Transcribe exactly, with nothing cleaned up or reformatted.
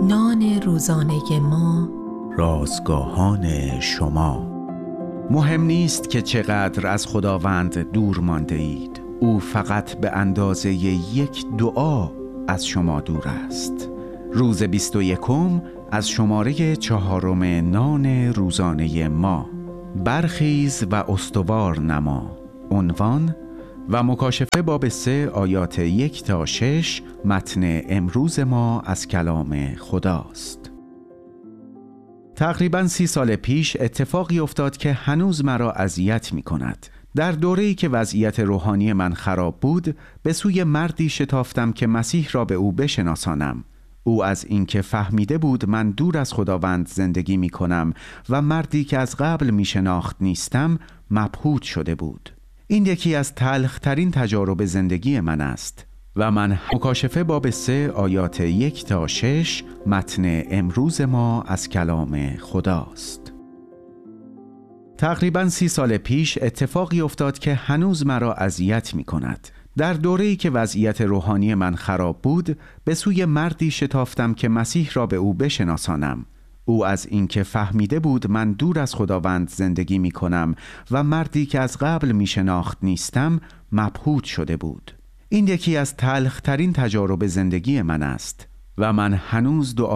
نان روزانه ما، رازگاهان شما. مهم نیست که چقدر از خداوند دور مانده اید، او فقط به اندازه یک دعا از شما دور است. روز بیست و یکم از شماره چهارم نان روزانه ما. برخیز و استوار نما. عنوان و مکاشفه باب سه آیات یک تا شش. متن امروز ما از کلام خداست. تقریباً سی سال پیش اتفاقی افتاد که هنوز مرا اذیت می کند. در دوره‌ای که وضعیت روحانی من خراب بود، به سوی مردی شتافتم که مسیح را به او بشناسانم. او از اینکه فهمیده بود من دور از خداوند زندگی می کنم و مردی که از قبل می شناخت نیستم، مبهوت شده بود. این یکی از تلخ‌ترین تجارب زندگی من است و من مکاشفه باب سه آیات یک تا شش. متن امروز ما از کلام خداست. تقریباً سی سال پیش اتفاقی افتاد که هنوز مرا اذیت می کند. در دوره‌ای که وضعیت روحانی من خراب بود، به سوی مردی شتافتم که مسیح را به او بشناسانم. او از اینکه فهمیده بود من دور از خداوند زندگی می کنم و مردی که از قبل می شناخت نیستم، مبهوت شده بود. این یکی از تلخ‌ترین تجارب زندگی من است و من هنوز دعا